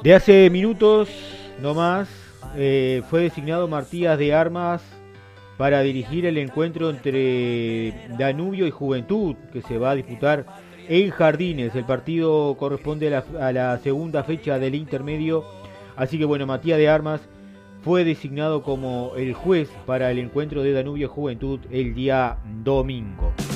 De hace minutos nomás fue designado Matías de Armas para dirigir el encuentro entre Danubio y Juventud, que se va a disputar en Jardines. El partido corresponde a la segunda fecha del intermedio, así que bueno, Matías de Armas fue designado como el juez para el encuentro de Danubio y Juventud el día domingo.